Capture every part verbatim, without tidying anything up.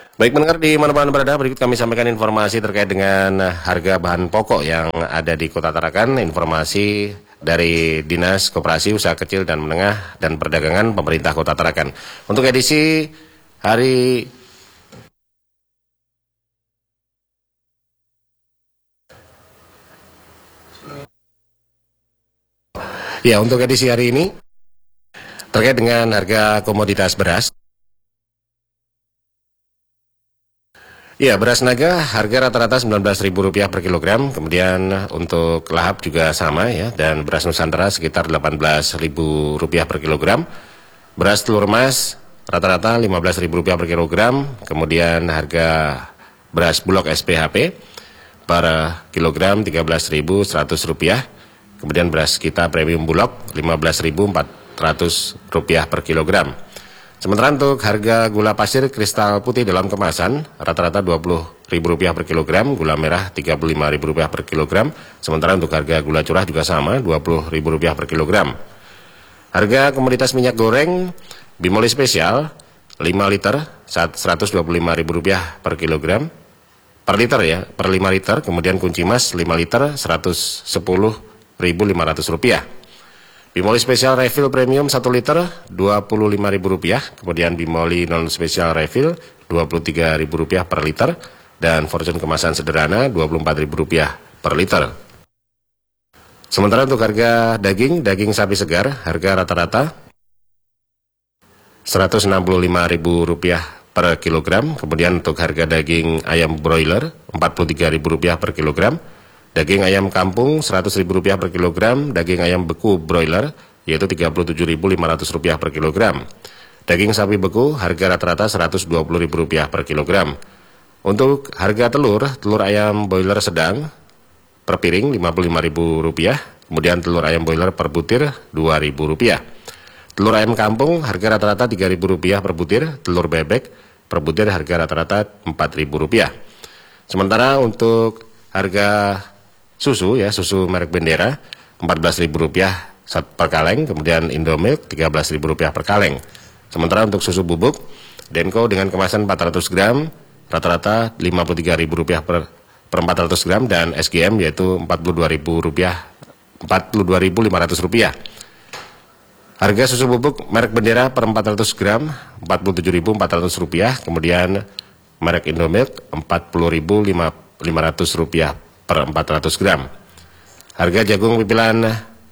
Baik pendengar di mana-mana berada, berikut kami sampaikan informasi terkait dengan harga bahan pokok yang ada di Kota Tarakan. Informasi dari Dinas Koperasi Usaha Kecil dan Menengah dan Perdagangan Pemerintah Kota Tarakan. Untuk edisi hari Ya, untuk edisi hari ini terkait dengan harga komoditas beras. Ya, beras naga harga rata-rata sembilan belas ribu rupiah per kilogram, kemudian untuk lahap juga sama ya, dan beras Nusantara sekitar delapan belas ribu rupiah per kilogram. Beras telur emas rata-rata lima belas ribu rupiah per kilogram, kemudian harga beras Bulog S P H P per kilogram tiga belas ribu seratus rupiah, kemudian beras kita premium Bulog lima belas ribu empat ratus rupiah per kilogram. Sementara untuk harga gula pasir kristal putih dalam kemasan rata-rata dua puluh ribu rupiah per kilogram, gula merah tiga puluh lima ribu rupiah per kilogram. Sementara untuk harga gula curah juga sama dua puluh ribu rupiah per kilogram. Harga komoditas minyak goreng Bimoli spesial lima liter seratus dua puluh lima ribu rupiah per kilogram per liter ya, per lima liter. Kemudian kunci mas lima liter seratus sepuluh ribu lima ratus rupiah. Bimoli spesial refill premium satu liter dua puluh lima ribu rupiah, kemudian Bimoli non spesial refill dua puluh tiga ribu rupiah per liter, dan Fortune kemasan sederhana dua puluh empat ribu rupiah per liter. Sementara untuk harga daging, daging sapi segar, harga rata-rata seratus enam puluh lima ribu rupiah per kilogram, kemudian untuk harga daging ayam broiler empat puluh tiga ribu rupiah per kilogram, daging ayam kampung seratus ribu rupiah per kilogram, daging ayam beku broiler yaitu tiga puluh tujuh ribu lima ratus rupiah per kilogram. Daging sapi beku harga rata-rata seratus dua puluh ribu rupiah per kilogram. Untuk harga telur, telur ayam boiler sedang per piring lima puluh lima ribu rupiah, kemudian telur ayam boiler per butir dua ribu rupiah. Telur ayam kampung harga rata-rata tiga ribu rupiah per butir, telur bebek per butir harga rata-rata empat ribu rupiah. Sementara untuk harga susu ya, susu merek Bendera empat belas ribu rupiah per kaleng, kemudian Indomilk tiga belas ribu rupiah per kaleng. Sementara untuk susu bubuk Denko dengan kemasan empat ratus gram rata-rata lima puluh tiga ribu rupiah per, per empat ratus gram, dan S G M yaitu empat puluh dua ribu rupiah empat puluh dua ribu lima ratus rupiah. Harga susu bubuk merek Bendera per empat ratus gram empat puluh tujuh ribu empat ratus rupiah, kemudian merek Indomilk empat puluh ribu lima ratus rupiah per empat ratus gram. Harga jagung pipilan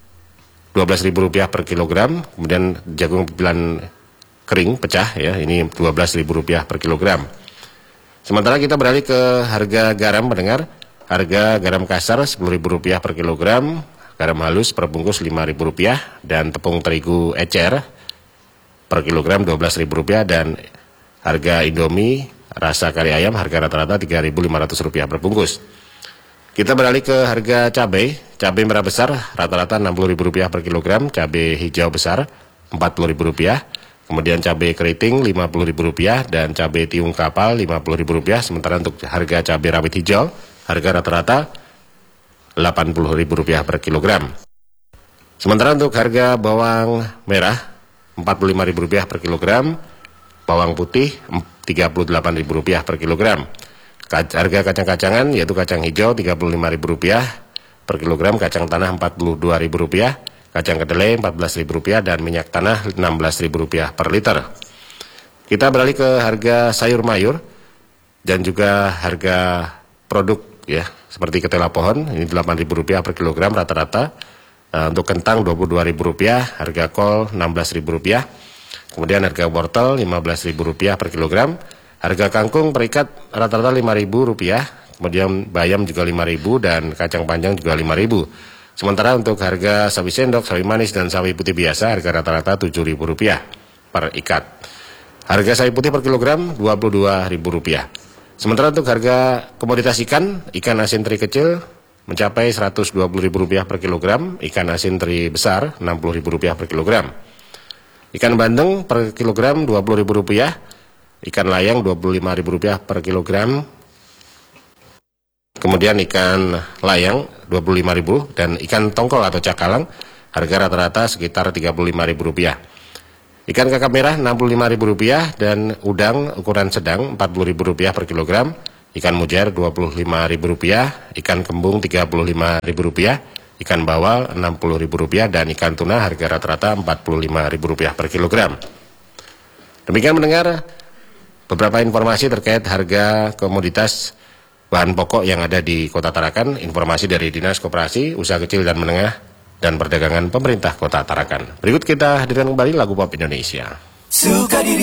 dua belas ribu rupiah per kilogram, kemudian jagung pipilan kering pecah ya, ini dua belas ribu rupiah per kilogram. Sementara kita beralih ke harga garam pendengar. Harga garam kasar sepuluh ribu rupiah per kilogram, garam halus per bungkus lima ribu rupiah, dan tepung terigu ecer per kilogram dua belas ribu rupiah, dan harga Indomie rasa kari ayam harga rata-rata tiga ribu lima ratus rupiah per bungkus. Kita beralih ke harga cabai. Cabai merah besar rata-rata enam puluh ribu rupiah per kilogram, cabai hijau besar empat puluh ribu rupiah, kemudian cabai keriting lima puluh ribu rupiah, dan cabai tiung kapal lima puluh ribu rupiah. Sementara untuk harga cabai rawit hijau harga rata-rata delapan puluh ribu rupiah per kilogram. Sementara untuk harga bawang merah empat puluh lima ribu rupiah per kilogram, bawang putih tiga puluh delapan ribu rupiah per kilogram. Harga kacang-kacangan yaitu kacang hijau tiga puluh lima ribu rupiah per kilogram, kacang tanah empat puluh dua ribu rupiah, kacang kedelai empat belas ribu rupiah, dan minyak tanah enam belas ribu rupiah per liter. Kita beralih ke harga sayur mayur dan juga harga produk ya, seperti ketela pohon ini delapan ribu rupiah per kilogram rata-rata. Nah, untuk kentang dua puluh dua ribu rupiah, harga kol enam belas ribu rupiah, kemudian harga wortel lima belas ribu rupiah per kilogram. Harga kangkung perikat rata-rata lima ribu rupiah, kemudian bayam juga lima ribu, dan kacang panjang juga lima ribu. Sementara untuk harga sawi sendok, sawi manis, dan sawi putih biasa harga rata-rata tujuh ribu rupiah per ikat. Harga sawi putih per kilogram dua puluh dua ribu rupiah. Sementara untuk harga komoditas ikan, ikan asin teri kecil mencapai seratus dua puluh ribu rupiah per kilogram, ikan asin teri besar enam puluh ribu rupiah per kilogram. Ikan bandeng per kilogram dua puluh ribu rupiah, ikan layang dua puluh lima ribu rupiah per kilogram, kemudian ikan layang dua puluh lima ribu rupiah, dan ikan tongkol atau cakalang harga rata-rata sekitar tiga puluh lima ribu rupiah. Ikan kakap merah enam puluh lima ribu rupiah dan udang ukuran sedang empat puluh ribu rupiah per kilogram. Ikan mujair dua puluh lima ribu rupiah, ikan kembung tiga puluh lima ribu rupiah, ikan bawal enam puluh ribu rupiah dan ikan tuna harga rata-rata empat puluh lima ribu rupiah per kilogram. Demikian mendengar beberapa informasi terkait harga komoditas bahan pokok yang ada di Kota Tarakan, informasi dari Dinas Koperasi, Usaha Kecil dan Menengah, dan Perdagangan Pemerintah Kota Tarakan. Berikut kita hadirkan kembali lagu pop Indonesia.